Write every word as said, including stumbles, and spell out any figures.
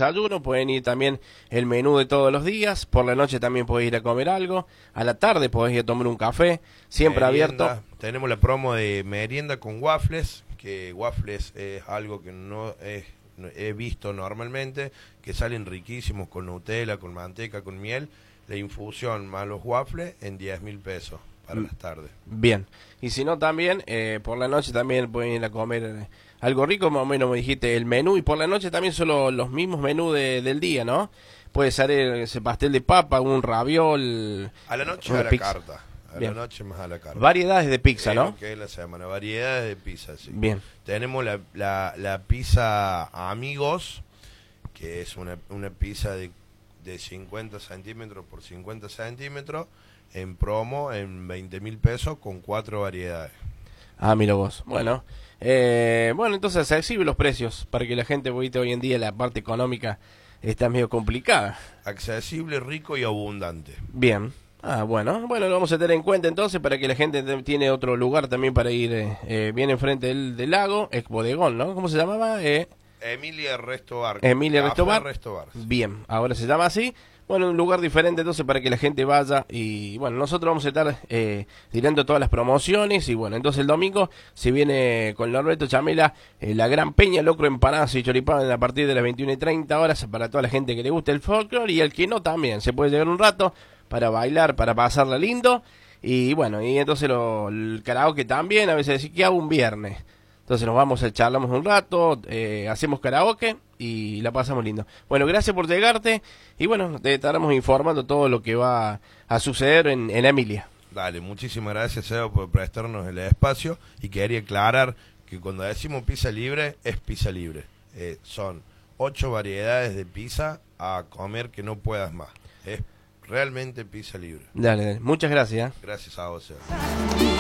desayuno, pueden ir también el menú de todos los días, por la noche también podés ir a comer algo, a la tarde podés ir a tomar un café, siempre Merienda. abierto. Tenemos la promo de merienda con waffles, que waffles es algo que no es, no he visto normalmente, que salen riquísimos con Nutella, con manteca, con miel. La infusión más los waffles en diez mil pesos para las tardes. Bien, y si no también, eh, por la noche también pueden ir a comer eh, algo rico, más o menos me dijiste el menú, y por la noche también son lo- los mismos menús de, del día, ¿no? Puede ser eh, ese pastel de papa, un raviol. A la noche una a la pizza. carta. A Bien. la noche más a la carta. Variedades de pizza, Es ¿no? lo que es la semana, variedades de pizza, sí. Bien. Tenemos la, la, la pizza Amigos, que es una, una pizza de, de cincuenta centímetros por cincuenta centímetros, en promo en veinte mil pesos con cuatro variedades. Ah, mira vos. Bueno, eh, bueno, entonces accesibles los precios, para que la gente, porque hoy en día la parte económica está medio complicada. Accesible, rico y abundante. Bien. Ah, bueno, bueno, lo vamos a tener en cuenta entonces para que la gente te- tiene otro lugar también para ir, eh, eh, bien enfrente del, del lago, ex bodegón, ¿no? ¿Cómo se llamaba? Eh, Emilia Resto Bar. Emilia Café Resto Bar. Resto Bar, sí. Bien, ahora se llama así. Bueno, un lugar diferente entonces para que la gente vaya. Y bueno, nosotros vamos a estar eh, tirando todas las promociones. Y bueno, entonces el domingo se viene con Norberto Chamela eh, la Gran Peña, Locro, Empanadas y Choripán a partir de las veintiuna y treinta horas para toda la gente que le guste el folclore. Y el que no también, se puede llegar un rato para bailar, para pasarla lindo. Y bueno, y entonces lo, el karaoke también, a veces decir, ¿qué hago un viernes? Entonces nos vamos, a charlamos un rato, eh, hacemos karaoke y la pasamos lindo. Bueno, gracias por llegarte y bueno, te estaremos informando todo lo que va a suceder en, en Emilia. Dale, muchísimas gracias, Seba, por prestarnos el espacio. Y quería aclarar que cuando decimos pizza libre, es pizza libre. Eh, son ocho variedades de pizza a comer que no puedas más. Es realmente pizza libre. Dale, dale. Muchas gracias. Gracias a vos, Seba.